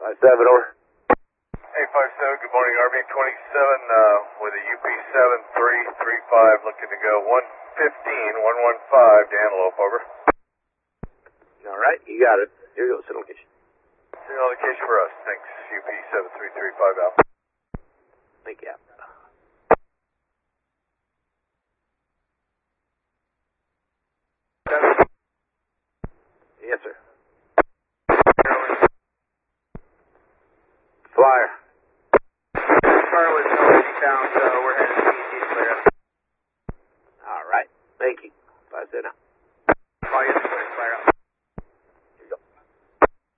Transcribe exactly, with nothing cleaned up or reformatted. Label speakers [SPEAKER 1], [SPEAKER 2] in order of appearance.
[SPEAKER 1] five seven, over.
[SPEAKER 2] Hey, five seven, good morning, R B twenty-seven uh, with a U P seven three three five looking to go one fifteen, one fifteen to Antelope, over.
[SPEAKER 1] All right, you got it. Here you go, send location.
[SPEAKER 2] Send location for us, thanks, U P seven three three five out.
[SPEAKER 1] Thank you. Yes, sir. Flyer.
[SPEAKER 3] Charlotte's already found, so we're headed to P G clear.
[SPEAKER 1] All right. Thank you. five seven out.